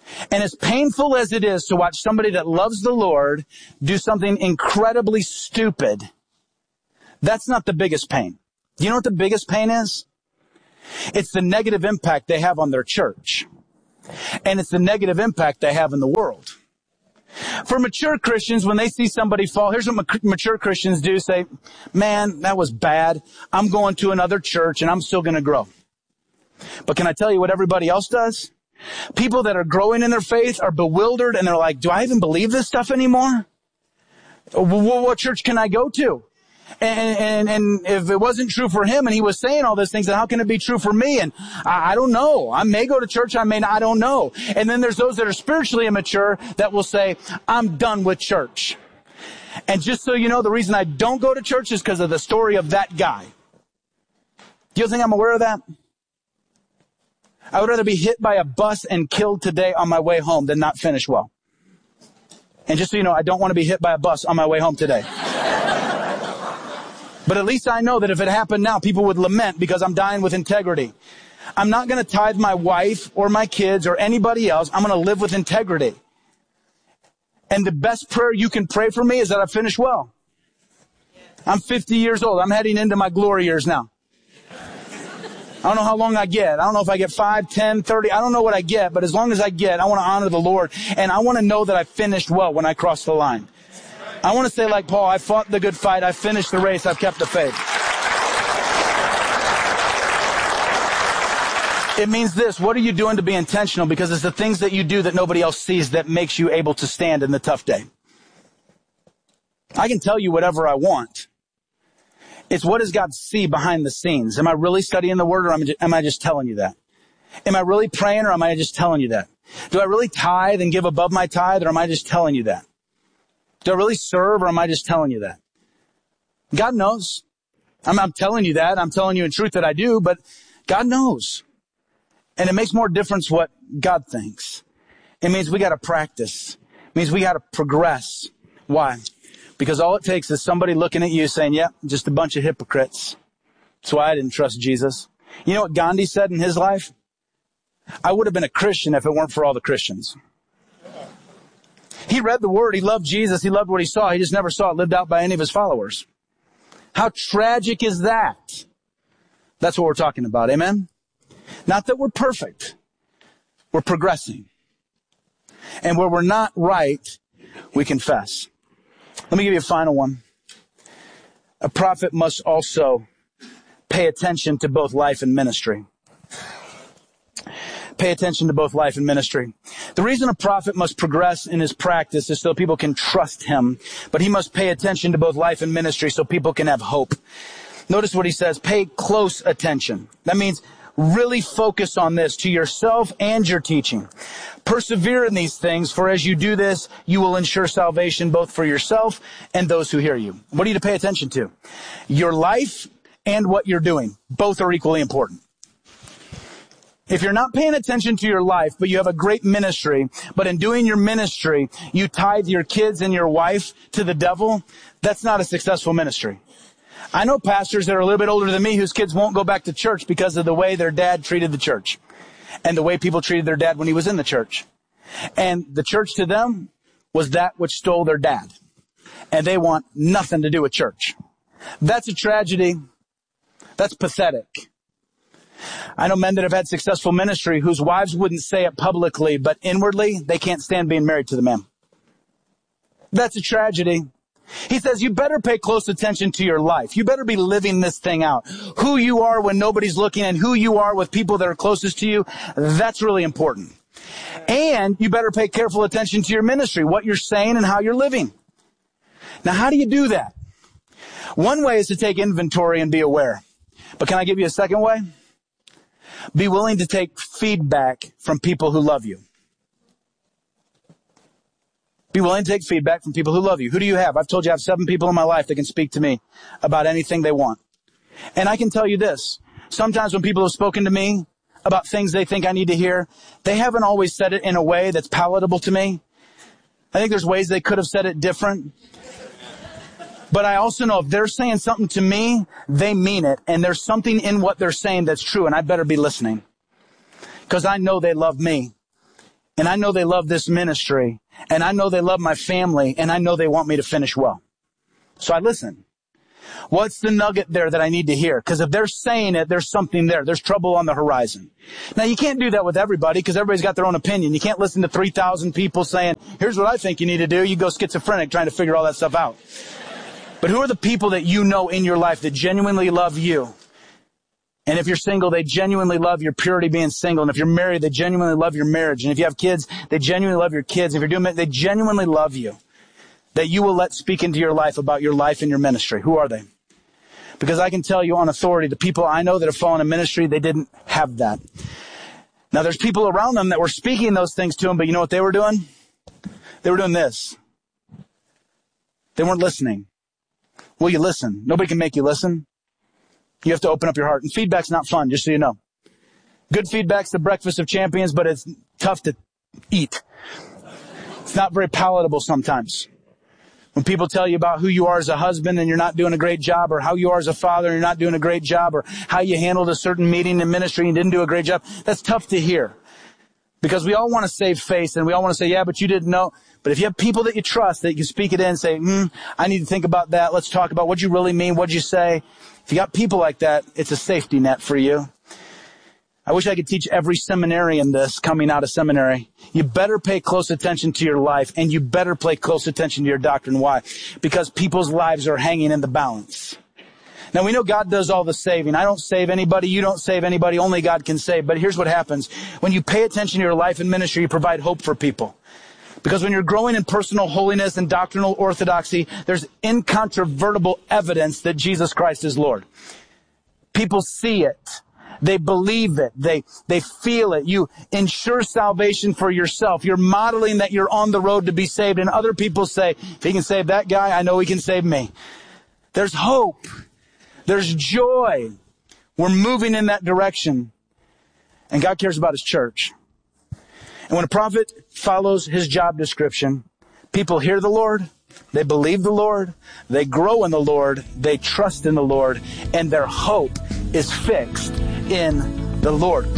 And as painful as it is to watch somebody that loves the Lord do something incredibly stupid, that's not the biggest pain. Do you know what the biggest pain is? It's the negative impact they have on their church. And it's the negative impact they have in the world. For mature Christians, when they see somebody fall, here's what mature Christians do. Say, man, that was bad. I'm going to another church and I'm still going to grow. But can I tell you what everybody else does? People that are growing in their faith are bewildered and they're like, do I even believe this stuff anymore? What church can I go to? And if it wasn't true for him and he was saying all these things, then how can it be true for me? And I don't know. I may go to church. I may not. I don't know. And then there's those that are spiritually immature that will say, I'm done with church. And just so you know, the reason I don't go to church is because of the story of that guy. Do you think I'm aware of that? I would rather be hit by a bus and killed today on my way home than not finish well. And just so you know, I don't want to be hit by a bus on my way home today. But at least I know that if it happened now, people would lament because I'm dying with integrity. I'm not going to tithe my wife or my kids or anybody else. I'm going to live with integrity. And the best prayer you can pray for me is that I finish well. I'm 50 years old. I'm heading into my glory years now. I don't know how long I get. I don't know if I get 5, 10, 30. I don't know what I get, but as long as I get, I want to honor the Lord. And I want to know that I finished well when I cross the line. I want to say like Paul, I fought the good fight. I finished the race. I've kept the faith. It means this. What are you doing to be intentional? Because it's the things that you do that nobody else sees that makes you able to stand in the tough day. I can tell you whatever I want. It's what does God see behind the scenes? Am I really studying the Word or am I just telling you that? Am I really praying or am I just telling you that? Do I really tithe and give above my tithe or am I just telling you that? Do I really serve or am I just telling you that? God knows. I'm telling you that. I'm telling you in truth that I do, but God knows. And it makes more difference what God thinks. It means we got to practice. It means we got to progress. Why? Because all it takes is somebody looking at you saying, yep, just a bunch of hypocrites. That's why I didn't trust Jesus. You know what Gandhi said in his life? I would have been a Christian if it weren't for all the Christians. He read the Word. He loved Jesus. He loved what he saw. He just never saw it lived out by any of his followers. How tragic is that? That's what we're talking about. Amen? Not that we're perfect. We're progressing. And where we're not right, we confess. Let me give you a final one. A prophet must also pay attention to both life and ministry. Pay attention to both life and ministry. The reason a prophet must progress in his practice is so people can trust him, but he must pay attention to both life and ministry so people can have hope. Notice what he says, pay close attention. That means really focus on this to yourself and your teaching. Persevere in these things, for as you do this, you will ensure salvation both for yourself and those who hear you. What are you to pay attention to? Your life and what you're doing. Both are equally important. If you're not paying attention to your life, but you have a great ministry, but in doing your ministry, you tithe your kids and your wife to the devil, that's not a successful ministry. I know pastors that are a little bit older than me whose kids won't go back to church because of the way their dad treated the church and the way people treated their dad when he was in the church. And the church to them was that which stole their dad. And they want nothing to do with church. That's a tragedy. That's pathetic. I know men that have had successful ministry whose wives wouldn't say it publicly, but inwardly, they can't stand being married to the man. That's a tragedy. He says, you better pay close attention to your life. You better be living this thing out. Who you are when nobody's looking and who you are with people that are closest to you, that's really important. And you better pay careful attention to your ministry, what you're saying and how you're living. Now, how do you do that? One way is to take inventory and be aware. But can I give you a second way? Be willing to take feedback from people who love you. Be willing to take feedback from people who love you. Who do you have? I've told you I have 7 people in my life that can speak to me about anything they want. And I can tell you this. Sometimes when people have spoken to me about things they think I need to hear, they haven't always said it in a way that's palatable to me. I think there's ways they could have said it different. But I also know if they're saying something to me, they mean it. And there's something in what they're saying that's true. And I better be listening. Because I know they love me. And I know they love this ministry. And I know they love my family. And I know they want me to finish well. So I listen. What's the nugget there that I need to hear? Because if they're saying it, there's something there. There's trouble on the horizon. Now, you can't do that with everybody because everybody's got their own opinion. You can't listen to 3,000 people saying, here's what I think you need to do. You go schizophrenic trying to figure all that stuff out. But who are the people that you know in your life that genuinely love you? And if you're single, they genuinely love your purity being single. And if you're married, they genuinely love your marriage. And if you have kids, they genuinely love your kids. If you're doing it, they genuinely love you. That you will let speak into your life about your life and your ministry. Who are they? Because I can tell you on authority, the people I know that have fallen in ministry, they didn't have that. Now, there's people around them that were speaking those things to them, but you know what they were doing? They were doing this. They weren't listening. Will you listen? Nobody can make you listen. You have to open up your heart. And feedback's not fun, just so you know. Good feedback's the breakfast of champions, but it's tough to eat. It's not very palatable sometimes. When people tell you about who you are as a husband and you're not doing a great job, or how you are as a father and you're not doing a great job, or how you handled a certain meeting in ministry and didn't do a great job, that's tough to hear. Because we all want to save face and we all want to say, yeah, but you didn't know. But if you have people that you trust, that you can speak it in and say, I need to think about that. Let's talk about what you really mean. What'd you say? If you got people like that, it's a safety net for you. I wish I could teach every seminarian this coming out of seminary. You better pay close attention to your life, and you better pay close attention to your doctrine. Why? Because people's lives are hanging in the balance. Now, we know God does all the saving. I don't save anybody. You don't save anybody. Only God can save. But here's what happens. When you pay attention to your life and ministry, you provide hope for people. Because when you're growing in personal holiness and doctrinal orthodoxy, there's incontrovertible evidence that Jesus Christ is Lord. People see it. They believe it. They feel it. You ensure salvation for yourself. You're modeling that you're on the road to be saved. And other people say, if he can save that guy, I know he can save me. There's hope. There's joy. We're moving in that direction. And God cares about his church. And when a prophet follows his job description, people hear the Lord, they believe the Lord, they grow in the Lord, they trust in the Lord, and their hope is fixed in the Lord.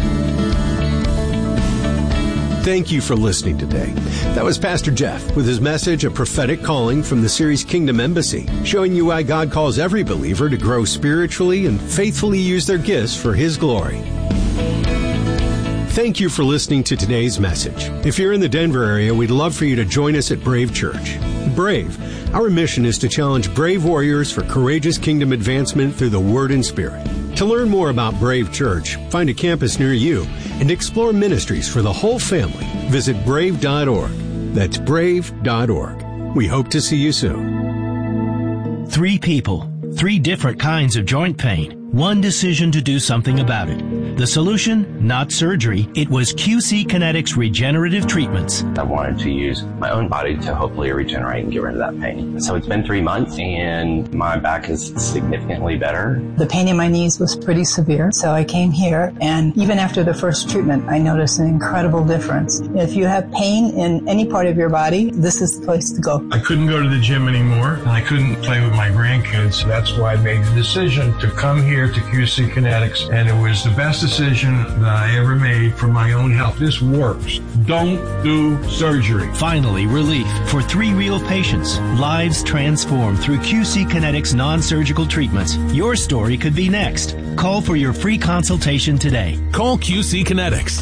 Thank you for listening today. That was Pastor Jeff with his message, A Prophetic Calling, from the series Kingdom Embassy, showing you why God calls every believer to grow spiritually and faithfully use their gifts for his glory. Thank you for listening to today's message. If you're in the Denver area, we'd love for you to join us at Brave Church. Brave. Our mission is to challenge brave warriors for courageous kingdom advancement through the Word and Spirit. To learn more about Brave Church, find a campus near you, and explore ministries for the whole family, visit brave.org. That's brave.org. We hope to see you soon. 3 people, 3 different kinds of joint pain, 1 decision to do something about it. The solution, not surgery. It was QC Kinetics regenerative treatments. I wanted to use my own body to hopefully regenerate and get rid of that pain. So it's been 3 months and my back is significantly better. The pain in my knees was pretty severe, so I came here, and even after the first treatment, I noticed an incredible difference. If you have pain in any part of your body, this is the place to go. I couldn't go to the gym anymore, and I couldn't play with my grandkids. That's why I made the decision to come here to QC Kinetics, and it was the best decision that I ever made for my own health. This works. Don't do surgery. Finally, relief for 3 real patients. Lives transformed through QC Kinetics non-surgical treatments. Your story could be next. Call for your free consultation today. Call QC Kinetics,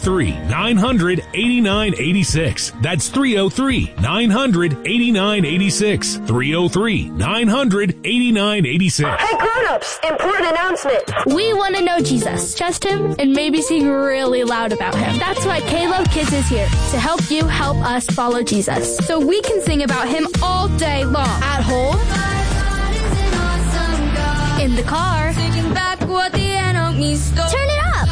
303-900-8986. That's 303-900-8986. 303-900-8986. Hey, grown-ups, important announcement. We want to know Jesus, trust him, and maybe sing really loud about him. That's why K-Love Kids is here, to help you help us follow Jesus. So we can sing about him all day long. At home, in the car, turn it up.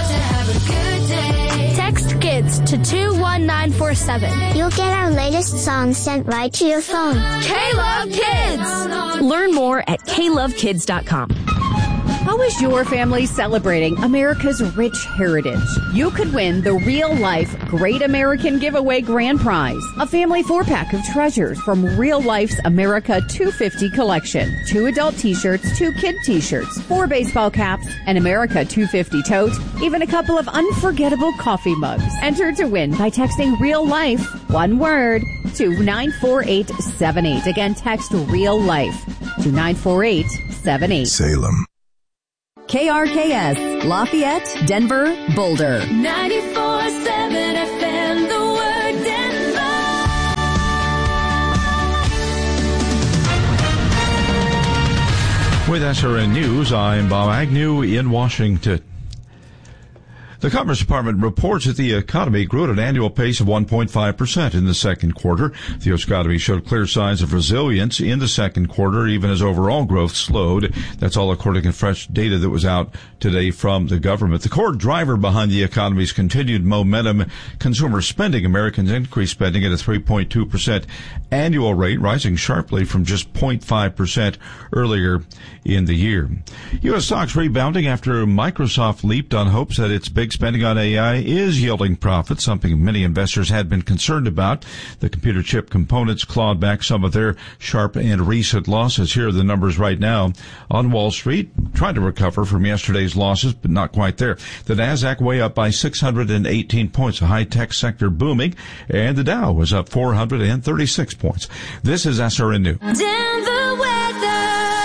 Text KIDS to 21947. You'll get our latest songs sent right to your phone. K-Love Kids! Learn more at klovekids.com. How is your family celebrating America's rich heritage? You could win the real-life Great American Giveaway Grand Prize, a family 4-pack of treasures from Real Life's America 250 collection. 2 adult t-shirts, 2 kid t-shirts, 4 baseball caps, an America 250 tote, even a couple of unforgettable coffee mugs. Enter to win by texting Real Life, one word, to 94878. Again, text Real Life to 94878. Salem. KRKS, Lafayette, Denver, Boulder. 94.7 FM, the word Denver. With SRN News, I'm Bob Agnew in Washington. The Commerce Department reports that the economy grew at an annual pace of 1.5% in the second quarter. The U.S. economy showed clear signs of resilience in the second quarter, even as overall growth slowed. That's all according to fresh data that was out today from the government. The core driver behind the economy's continued momentum, consumer spending. Americans increased spending at a 3.2% annual rate, rising sharply from just 0.5% earlier in the year. U.S. stocks rebounding after Microsoft leaped on hopes that its big spending on AI is yielding profits, something many investors had been concerned about. The computer chip components clawed back some of their sharp and recent losses. Here are the numbers right now on Wall Street, trying to recover from yesterday's losses, but not quite there. The Nasdaq way up by 618 points, the high-tech sector booming, and the Dow was up 436 points. This is SRN News. Denver weather.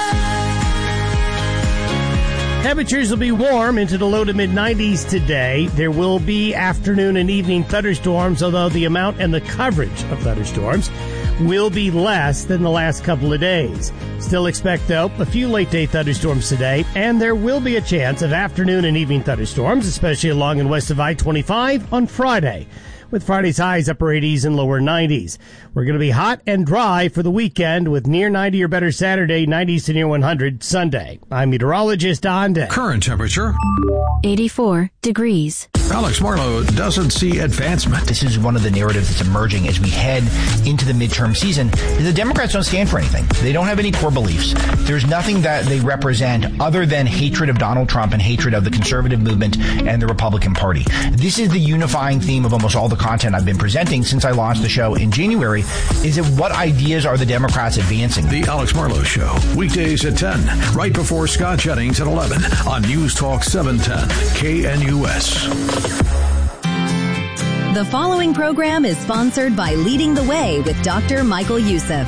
Temperatures will be warm into the low to mid-90s today. There will be afternoon and evening thunderstorms, although the amount and the coverage of thunderstorms will be less than the last couple of days. Still expect, though, a few late-day thunderstorms today, and there will be a chance of afternoon and evening thunderstorms, especially along and west of I-25 on Friday, with Friday's highs upper 80s and lower 90s. We're going to be hot and dry for the weekend with near 90 or better Saturday, 90s to near 100 Sunday. I'm meteorologist Don Day. Current temperature 84 degrees. Alex Marlowe doesn't see advancement. This is one of the narratives that's emerging as we head into the midterm season. The Democrats don't stand for anything. They don't have any core beliefs. There's nothing that they represent other than hatred of Donald Trump and hatred of the conservative movement and the Republican Party. This is the unifying theme of almost all the content I've been presenting since I launched the show in January. Is it what ideas are the Democrats advancing? The Alex Marlowe Show, weekdays at 10, right before Scott Jennings at 11 on News Talk 710 KNUS. The following program is sponsored by Leading the Way with Dr. Michael Youssef.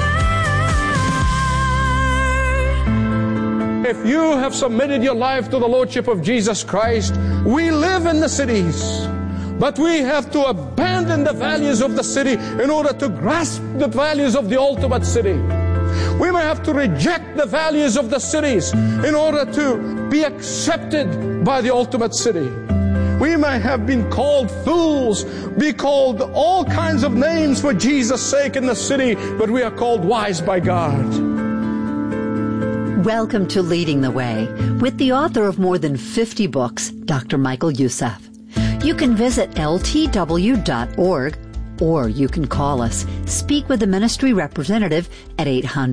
If you have submitted your life to the Lordship of Jesus Christ, we live in the cities. But we have to abandon the values of the city in order to grasp the values of the ultimate city. We may have to reject the values of the cities in order to be accepted by the ultimate city. We may have been called fools, be called all kinds of names for Jesus' sake in the city, but we are called wise by God. Welcome to Leading the Way with the author of more than 50 books, Dr. Michael Youssef. You can visit ltw.org or you can call us. Speak with a ministry representative at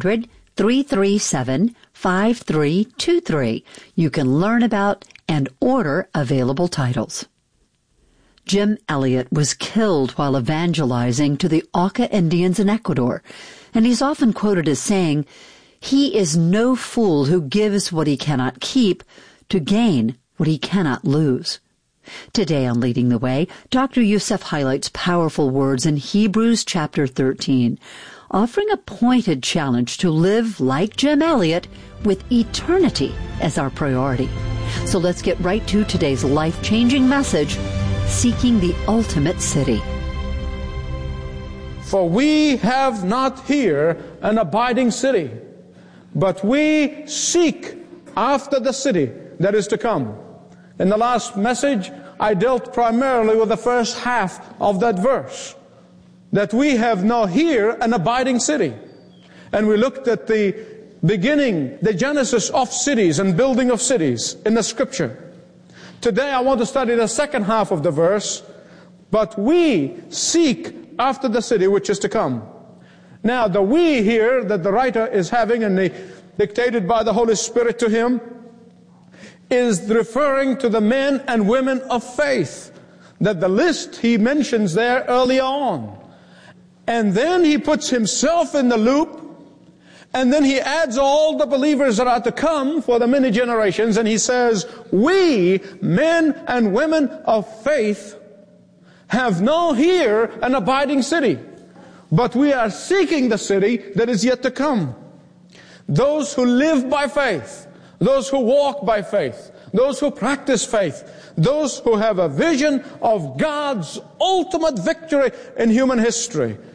800-337-5323. You can learn about and order available titles. Jim Elliot was killed while evangelizing to the Auca Indians in Ecuador, and he's often quoted as saying, "He is no fool who gives what he cannot keep to gain what he cannot lose." Today on Leading the Way, Dr. Youssef highlights powerful words in Hebrews chapter 13, offering a pointed challenge to live like Jim Elliot with eternity as our priority. So let's get right to today's life-changing message, Seeking the Ultimate City. For we have not here an abiding city, but we seek after the city that is to come. In the last message, I dealt primarily with the first half of that verse, that we have now here an abiding city. And we looked at the beginning, the genesis of cities and building of cities in the scripture. Today I want to study the second half of the verse, but we seek after the city which is to come. Now the we here that the writer is having and dictated by the Holy Spirit to him is referring to the men and women of faith, that the list he mentions there early on. And then he puts himself in the loop, and then he adds all the believers that are to come for the many generations, and he says, we, men and women of faith, have now here an abiding city, but we are seeking the city that is yet to come. Those who live by faith, those who walk by faith, those who practice faith, those who have a vision of God's ultimate victory in human history,